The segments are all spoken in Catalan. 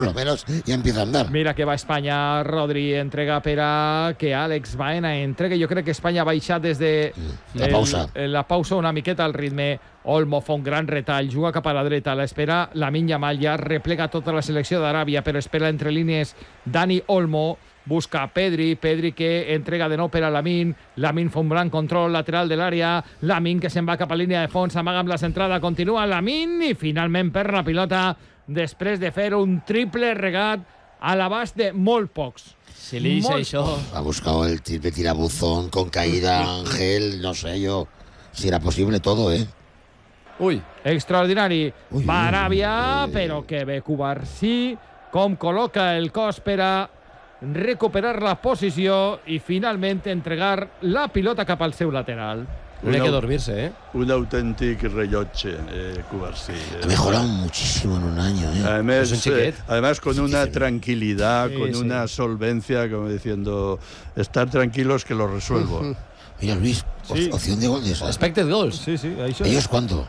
por lo menos ya empieza a andar. Mira que va Espanya, Rodri entrega per a que Àlex Baena entregue. Jo crec que Espanya ha baixat des de la pausa una miqueta al ritme. Olmo fa un gran retall, juga cap a la dreta, l'espera Lamine Yamal, ja replega tota la selecció d'Aràbia, però espera entre línies Dani Olmo, busca Pedri que entrega de nou per a Lamine fa un gran control lateral de l'àrea, Lamine que se'n va cap a línia de fons, amaga amb la centrada, continua Lamine i finalment perd la pilota després de fer un triple regat a l'abast de molt pocs. Si li dice això... Ha buscado el triple tirabuzón con caída Ángel, no sé yo si era posible todo, Ui. Extraordinari. Va Aràbia, però que bé Cubarsí, com col·loca el cos per a recuperar la posició i finalment entregar la pilota cap al seu lateral. Tiene que dormirse, Un auténtico rellotge, Cubarsí. Ha mejorado muchísimo en un año, Además con una tranquilidad, con una solvencia, como diciendo, estar tranquilos que lo resuelvo. Mira, Luis, opción de gol de esa. Expected goals. Sí, això. ¿Ellos cuánto?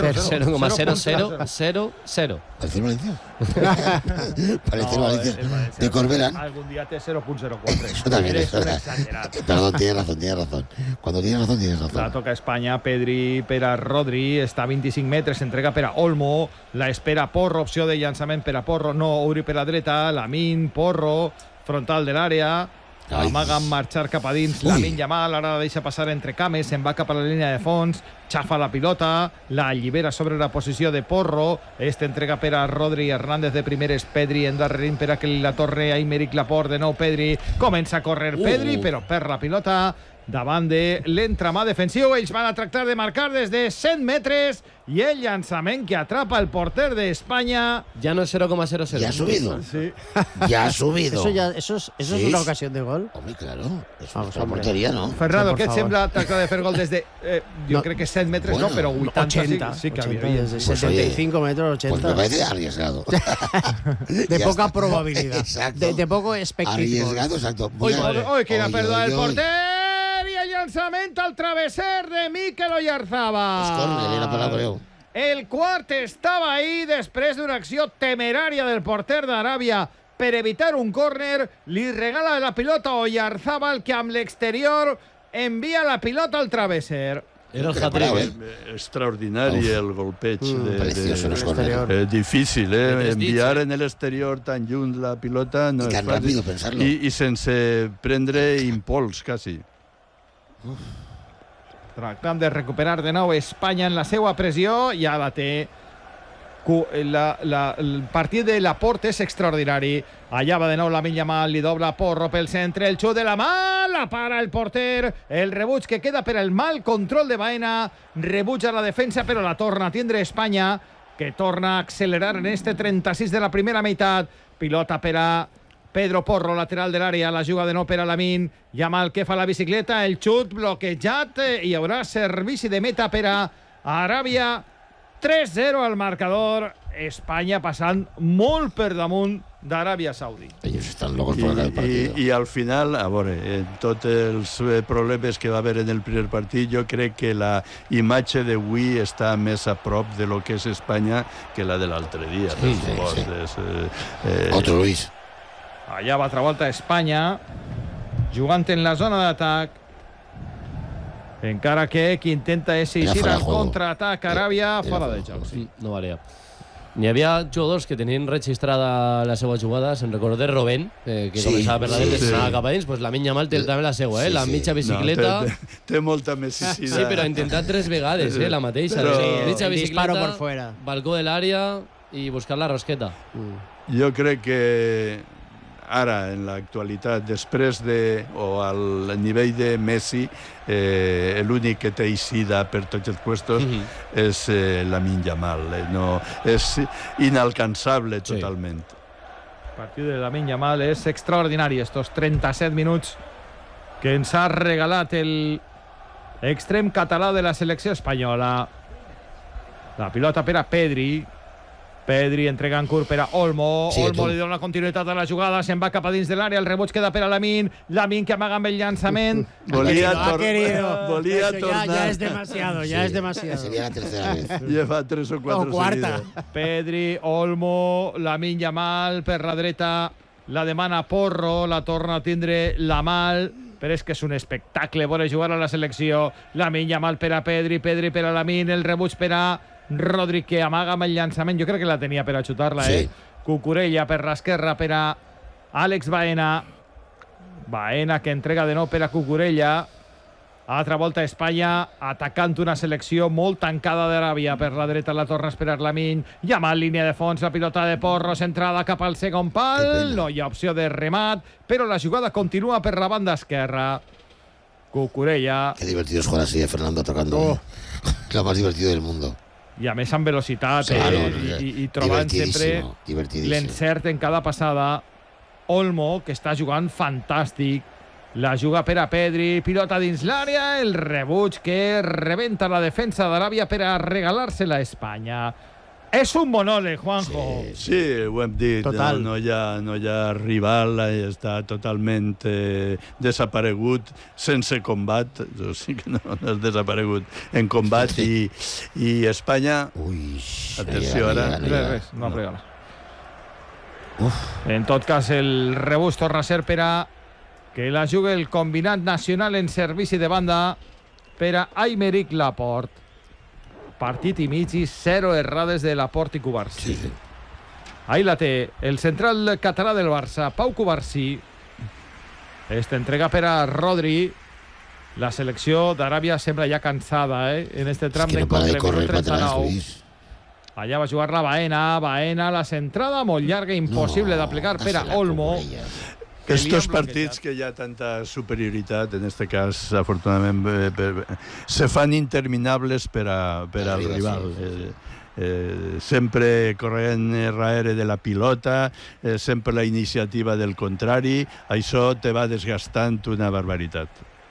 0,0000. ¿Parece el Valencia? Parece el Valencia de Corberán. Algún día té 0.04. Eso también es un exagerat. Perdón, tienes razón. Cuando tienes razón. La toca Espanya, Pedri per a Rodri, està a 25 metres, entrega per a Olmo, la espera Porro, opció de llançament per a Porro, no, obri per la dreta, Lamine, Porro, frontal de l'àrea, amaga en marxar cap a dins, Lamine Yamal, ara la deixa passar entre cames, se'n va cap a la línia de fons, xafa la pilota, la allibera sobre la posició de Porro, entrega per a Rodri Hernández de primeres, Pedri endarrerint per a que la torre a Aymeric Laporte, de nou Pedri, comença a córrer Pedri, però perd la pilota davant de l'entramà defensiu. Ells van a tractar de marcar des de 100 metres i el llançament que atrapa el porter de España. Ya no es 0,00. Ya ha subido. Sí. Ya ha subido. Eso es una ocasión de gol. Hombre, claro. Es una portería, ¿no? Fernando, què et sembla tractar de fer gol des de... jo crec que 100 metres bueno, no, però 80 sí que havia. Desde 75 metros, 80. Pues me parece arriesgado. De poca probabilidad. Exacto. De poco espectáculo. Arriesgado, exacto. Oi, quina pèrdua del porter! I el llançament al travesser de Mikel Oyarzabal. Pues córner, era para Abreu. El quart estava ahí després d'una acció temerària del porter d'Aràbia per evitar un córner. Li regala la pilota a Oyarzabal, que amb l'exterior envia la pilota al travesser. Era el hat-trick. Extraordinari el golpeig. Precioso los córner. Difícil, enviar en el exterior tan lluny la pilota no y tan rápido pensarlo. I sense prendre impuls, quasi. Tractant de recuperar de nou Espanya en la seva pressió, ja la té. El partit de Laporte és extraordinari. Allà va de nou Lamine Yamal, li dobla Porro pel centre, el xut de la mà, la para el porter, el rebuig que queda per el mal control de Baena, rebutja la defensa però la torna a tindre Espanya, que torna a accelerar en este 36 de la primera meitat. Pilota per a Pedro Porro, lateral de l'àrea, la juga de nou per a Lamine Yamal, que fa la bicicleta, el xut bloquejat, i hi haurà servici de meta per a Aràbia. 3-0 al marcador. Espanya passant molt per damunt d'Aràbia Saudí. Ellos están locos por ganar el partido. I al final, a veure, en tots els problemes que va haver en el primer partit, jo crec que la imatge d'avui està més a prop de lo que és Espanya que la de l'altre dia. Sí. Otro Luis. Allà va altra volta Espanya, jugant en la zona d'atac, encara que qui intenta és eixir al contraatac Aràbia fora de joc. Sí, no valia. N'hi havia jugadors que tenien registrada la seva jugada, se'n recorda Robben, que començava per la dreta i s'anava cap a dins, doncs Lamine Yamal té també la seva, la mitja bicicleta. Té molta necessitat. Sí, però ha intentat 3 vegades, la mateixa. Mitja bicicleta, balcó de l'àrea i buscar la rosqueta. Jo crec que ara, en l'actualitat, després o al nivell de Messi, l'únic que té eixida per tots els puestos és Lamine Yamal. És inalcançable totalment. El partit de Lamine Yamal és extraordinari, estos 37 minuts que ens ha regalat l'extrem català de la selecció espanyola. La pilota per a Pedri, Pedri entrega en curt per a Olmo. Sí, Olmo tu. li dona continuïtat a la jugada, se'n va cap a dins de l'àrea, el rebuig queda per a Lamin que amaga amb el llançament. Volia Ha querido. volia Eso tornar. ya es demasiado, ya es demasiado. Sería la tercera vez. Lleva 3 o 4 O quarta. seguides. Pedri, Olmo, Lamin Yamal per la dreta, la demana Porro, la torna a tindre Lamal, però és que és un espectacle veure jugar a la selecció. Lamin Yamal per a Pedri, Pedri per a Lamin, el rebuig per a Rodri, que amaga amb el llançament, jo crec que la tenia per a xutar-la, Sí. Cucurella per l'esquerra per a Àlex Baena. Baena que entrega de nou per a Cucurella. Altra volta Espanya atacant una selecció molt tancada d'Aràbia. Per la dreta la torna a esperar Lamin. Yamal, línia de fons, la pilota de Porro, centrada cap al segon Que pal. pena. No hi ha opció de remat, però la jugada continua per la banda esquerra. Cucurella, Qué divertido es jugar así, Fernando, tocando. Lo más divertido del mundo. i a més amb velocitat, Claro, i trobant sempre divertidísimo. l'encert en cada passada. Olmo, que està jugant fantàstic. La juga per a Pedri, pilota dins l'àrea, el rebuig que rebenta la defensa d'Aràbia per a regalar-se-la a Espanya. És un monòleg, Juanjo. Sí, ho hem dit, Total. no hi ha rival, està totalment desaparegut sense combat, o sigui que no és desaparegut en combat, i Espanya, Uy, Atenció, ara. Res, no regala. En tot cas, el rebuig torna a ser per a que la jugui el combinat nacional en servici de banda per a Aymeric Laporte. Partit i mig i 0 errades de Laporte i Cubarsí. Sí, sí. Ahí la té el central català del Barça, Pau Cubarsí. Esta entrega per a Rodri. La selecció d'Aràbia sembla ja cansada, en este tram Es que no para de correr para atrás, 39. Luis. Allà va jugar la Baena, la centrada molt llarga, impossible d'aplicar per a Olmo. estos partits que hi ha tanta superioritat, en este cas, afortunadament, se fan interminables per al rival. Sempre corrent darrere de la pilota, sempre la iniciativa del contrari, això te va desgastant una barbaritat.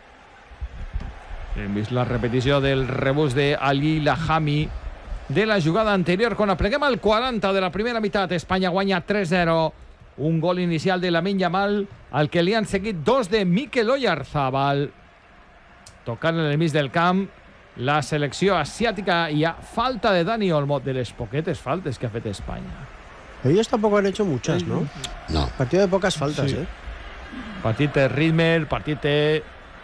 Hem vist la repetició del rebús d'Ali Lahami de la jugada anterior. Quan apleguem al 40 de la primera meitat, Espanya guanya 3-0. Un gol inicial de Lamine Yamal, al que li han seguit dos de Mikel Oyarzabal. Tocant en el mig del camp, la selecció asiàtica, hi ha falta de Dani Olmo, de les poquetes faltes que ha fet Espanya. Ellos tampoco han hecho muchas, ¿no? No. Partido de pocas faltas, Sí. ¿eh? El partit té ritme, el partit té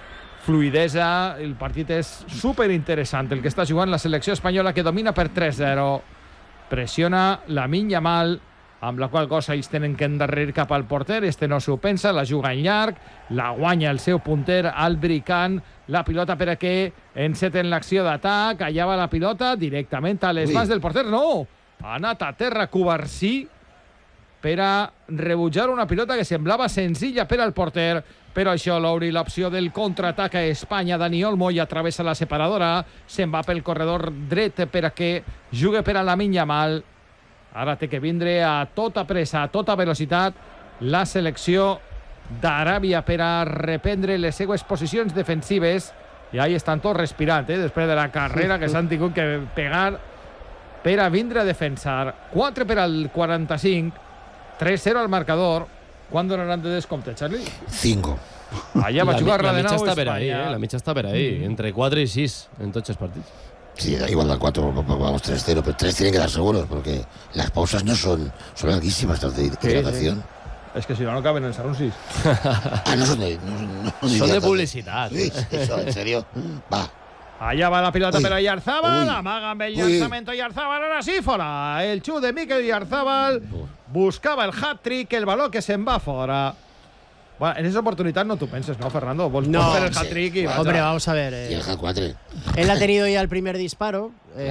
fluidesa, el partit és superinteressant. El que està jugant la selecció espanyola, que domina per 3-0. Pressiona Lamine Yamal, amb la qual cosa ells tenen que endarrerir cap al porter. Este no s'ho pensa, la juga en llarg, la guanya el seu punter Albricant, la pilota per a que enceten l'acció d'atac. Allà va la pilota directament a les mans del porter. No! Ha anat a terra Cubarsí per a rebutjar una pilota que semblava senzilla per al porter, però això l'obri l'opció del contraatac a Espanya. Dani Olmo i atravessa la separadora, se'n va pel corredor dret per a que jugui per a Lamine Yamal. Ara té que vindre a tota pressa, a tota velocitat, la selecció d'Aràbia per a reprendre les seues posicions defensives. I ahí estan tots respirant, després de la carrera que s'han tingut que pegar per a vindre a defensar. 4 per al 45, 3-0 al marcador. Quan donaran de descompte, Charlie? 5. Allà va jugar la de mitja nou està per ahí, Espanya. la mitja està per ahí, entre 4 y 6 en tots els partits. Sí, da igual al 4, vamos 3-0, pero 3 tienen que dar seguros, porque las pausas no son larguísimas las de hidratación. És que si no, no caben els anuncis. Ah, no son de... Són de publicitat. Sí, eso, en serio. Va. Allà va la pilota Uy. per a Oyarzabal, Uy. amaga amb el Uy. llançament Oyarzabal, ara sí, fora. El xut de Mikel Oyarzabal buscava el hat-trick, el baló que se'n va fora. Bueno, en esa oportunidad no tú penses, ¿no, Fernando? Vols No, fer el sí. hat-trick y... Hombre, vamos a ver. Y el H4. Él ha tenido ya el primer disparo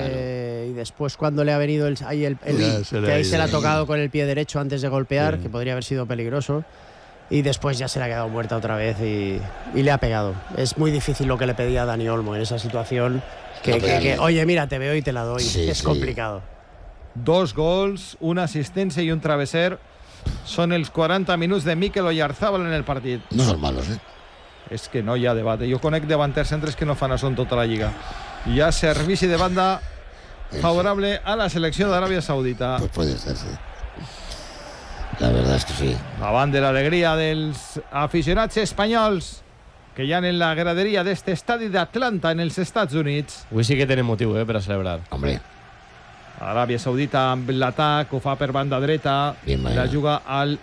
y después cuando le ha venido ahí el Ya se le que ha ahí ido. se le ha tocado con el pie derecho antes de golpear, Sí. que podría haber sido peligroso. Y después ya se le ha quedado muerta otra vez y le ha pegado. Es muy difícil lo que le pedía a Dani Olmo en esa situación. Que, oye, mira, te veo y te la doy. Sí, es sí. complicado. 2 gols, una assistència i un travesser. Són els 40 minuts de Mikel Oyarzabal en el partit. No son malos, ¿eh? És que no hi ha debat. Jo conec davanters centres que no fan això en tota la lliga. Hi ha servici de banda favorable a la selecció d'Aràbia Saudita. Pues puede ser, sí. La verdad es que sí. Davant de l'alegria dels aficionats espanyols que hi ha en la graderia d'este estadi d'Atlanta en els Estats Units. Avui sí que tenen motiu per a celebrar. Hombre. Aràbia Saudita amb l'atac, ho fa per banda dreta, Bien, la juga al